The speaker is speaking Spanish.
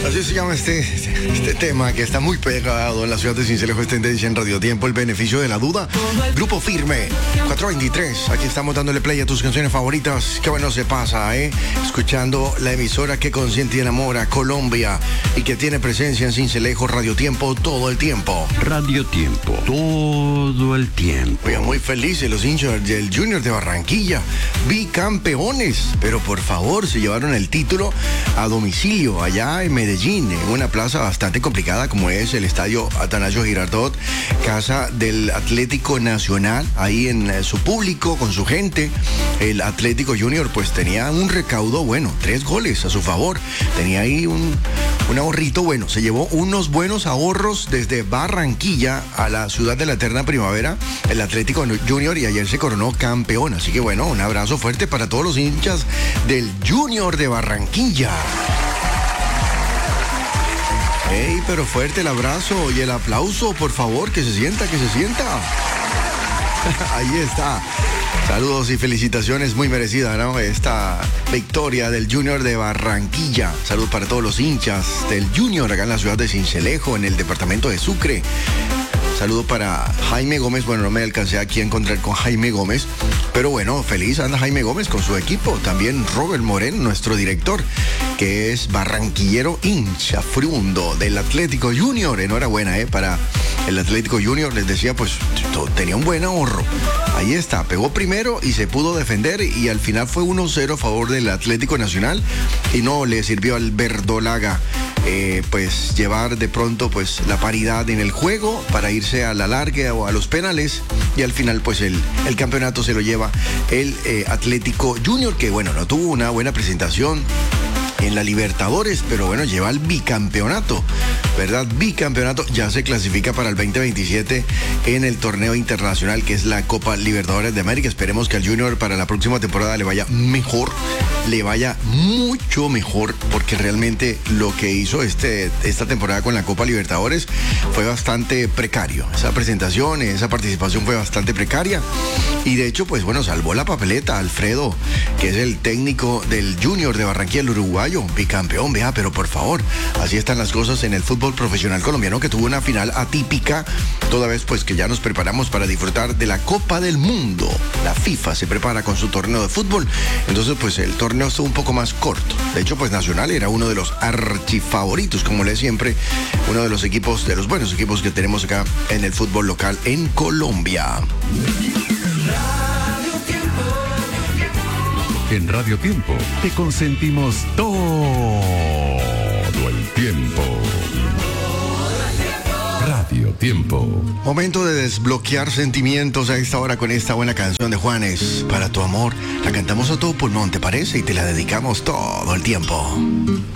Así se llama este tema que está muy pegado en la ciudad de Sincelejo, es tendencia en Radio Tiempo, el beneficio de la duda. Grupo Firme, 423. Aquí estamos dándole play a tus canciones favoritas. Qué bueno se pasa, escuchando la emisora que consiente y enamora, Colombia, y que tiene presencia en Sincelejo, Radio Tiempo, todo el tiempo. Radio Tiempo, todo el tiempo. Oigan, muy felices los hinchas del Junior de Barranquilla, bicampeones, pero por favor, se llevaron el título a domicilio, allá en Medellín, en una plaza bastante complicada como es el estadio Atanasio Girardot, casa del Atlético Nacional, ahí en su público, con su gente. El Atlético Junior pues tenía un recaudo bueno, 3 goles a su favor, tenía ahí un ahorrito bueno, se llevó unos buenos ahorros desde Barranquilla a la ciudad de la eterna primavera, el Atlético Junior, y ayer se coronó campeón, así que bueno, un abrazo fuerte para todos los hinchas del Junior de Barranquilla. ¡Ey, pero fuerte el abrazo y el aplauso, por favor, que se sienta, que se sienta! Ahí está. Saludos y felicitaciones, muy merecida, ¿no? Esta victoria del Junior de Barranquilla. Salud para todos los hinchas del Junior acá en la ciudad de Sincelejo, en el departamento de Sucre. Saludo para Jaime Gómez. Bueno, no me alcancé aquí a encontrar con Jaime Gómez, pero bueno, feliz anda Jaime Gómez con su equipo. También Robert Moreno, nuestro director, que es barranquillero hincha frundo del Atlético Junior. Enhorabuena, para el Atlético Junior. Les decía, pues tenía un buen ahorro. Ahí está, pegó primero y se pudo defender, y al final fue 1-0 a favor del Atlético Nacional, y no le sirvió al verdolaga pues llevar de pronto pues la paridad en el juego para irse a la larga o a los penales, y al final pues el campeonato se lo lleva el Atlético Junior, que bueno, no tuvo una buena presentación en la Libertadores, pero bueno, lleva el bicampeonato, ¿verdad? Bicampeonato, ya se clasifica para el 2027 en el torneo internacional que es la Copa Libertadores de América. Esperemos que al Junior para la próxima temporada le vaya mejor, le vaya mucho mejor, porque realmente lo que hizo esta temporada con la Copa Libertadores fue bastante precario. Esa presentación, esa participación fue bastante precaria, y de hecho, pues bueno, salvó la papeleta Alfredo, que es el técnico del Junior de Barranquilla, el uruguayo, bicampeón, vea, pero por favor, así están las cosas en el fútbol profesional colombiano, que tuvo una final atípica, toda vez pues que ya nos preparamos para disfrutar de la Copa del Mundo. La FIFA se prepara con su torneo de fútbol, entonces pues el torneo estuvo un poco más corto. De hecho, pues Nacional era uno de los archifavoritos, como le siempre, uno de los equipos, de los buenos equipos que tenemos acá en el fútbol local en Colombia. En Radio Tiempo te consentimos todo el tiempo. Radio Tiempo. Momento de desbloquear sentimientos a esta hora con esta buena canción de Juanes. Para tu amor, la cantamos a todo pulmón, ¿te parece? Y te la dedicamos todo el tiempo.